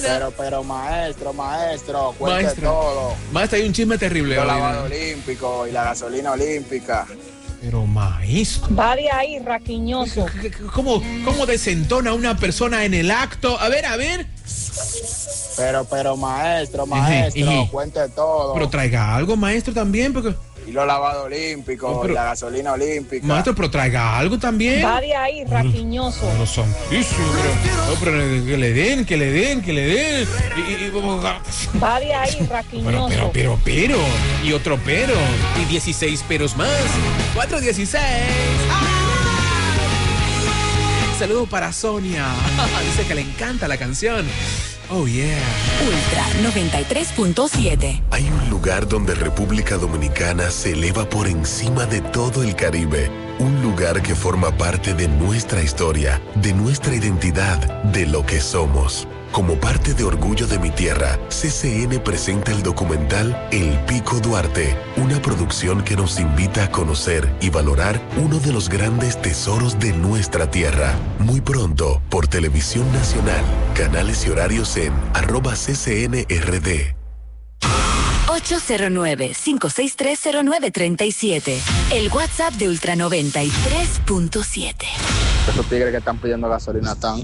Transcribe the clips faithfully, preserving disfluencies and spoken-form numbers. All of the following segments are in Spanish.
Pero, pero, maestro, maestro, cuente Maestro. todo. Maestro, hay un chisme terrible. Los hoy, lavados ¿no? olímpicos y la gasolina olímpica. Pero maestro. Va de ahí, raquiñoso. ¿Cómo, ¿Cómo desentona una persona en el acto? A ver, a ver. Pero, pero, maestro, maestro, Ejé, ejé. cuente todo. Pero traiga algo, maestro, también, porque... Y los lavados olímpicos Oh, pero- y la gasolina olímpica. Maestro, pero traiga algo también. Va de ahí, raquiñoso. No, santísimo, pero, no, pero que le den, que le den, que le den. Y, y- y- Va de ahí, pero, raquiñoso. pero, pero, pero. Y otro pero. Y dieciséis peros más. cuatro dieciséis. Saludo para Sonia. Dice que le encanta la canción. Oh, yeah. Ultra noventa y tres punto siete. Hay un lugar donde República Dominicana se eleva por encima de todo el Caribe. Un lugar que forma parte de nuestra historia, de nuestra identidad, de lo que somos. Como parte de Orgullo de mi Tierra, C C N presenta el documental El Pico Duarte, una producción que nos invita a conocer y valorar uno de los grandes tesoros de nuestra tierra. Muy pronto, por Televisión Nacional, canales y horarios en arroba C C N R D. ocho cero nueve, cinco seis tres, cero nueve tres siete. El WhatsApp de Ultra noventa y tres punto siete. Esos tigres que están pidiendo gasolina están.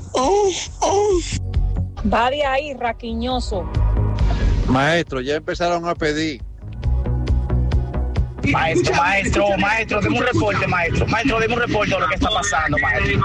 Va de ahí, raquiñoso. Maestro, ya empezaron a pedir. Maestro, maestro, maestro, deme un reporte, maestro. Maestro, deme un reporte de lo que está pasando, maestro.